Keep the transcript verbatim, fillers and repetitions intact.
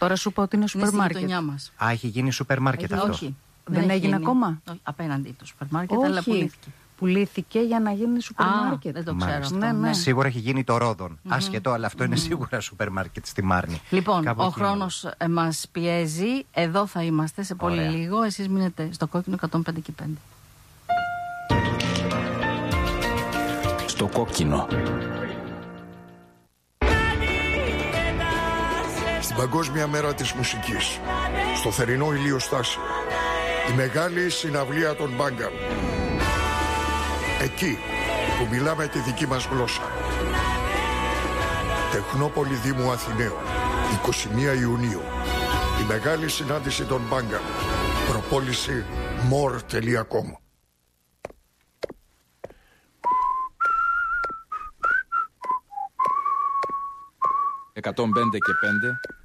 Τώρα σου είπα ότι είναι σούπερ μάρκετ. Είναι στη γειτονιά μας. Α, έχει γίνει σούπερ μάρκετ αυτό. Όχι. Δεν, δεν έγινε ακόμα. Όχι, απέναντι το σούπερ μάρκετ, αλλά πουλήθηκε. Πουλήθηκε για να γίνει σούπερ Α, μάρκετ. Δεν το ξέρω αυτό. Ναι, ναι. Σίγουρα έχει γίνει το Ρόδον. Mm-hmm. Άσχετο, αλλά αυτό mm-hmm. είναι σίγουρα σούπερ μάρκετ στη Μάρνη. Λοιπόν, Κάπου ο εκεί χρόνος μας πιέζει. Εδώ θα είμαστε σε πολύ Ωραία. λίγο. Εσείς μείνετε στο κόκκινο εκατόν πέντε και πέντε. Στο κόκκινο. Στην Παγκόσμια Μέρα της Μουσικής, στο θερινό ηλιοστάσιο, η μεγάλη συναυλία των Μπάγκαν. Εκεί που μιλάμε τη δική μας γλώσσα. Τεχνόπολη Δήμου Αθηναίων, εικοστή πρώτη Ιουνίου. Η μεγάλη συνάντηση των Μπάγκαν. Προπόληση more τελεία com. εκατόν πέντε και πέντε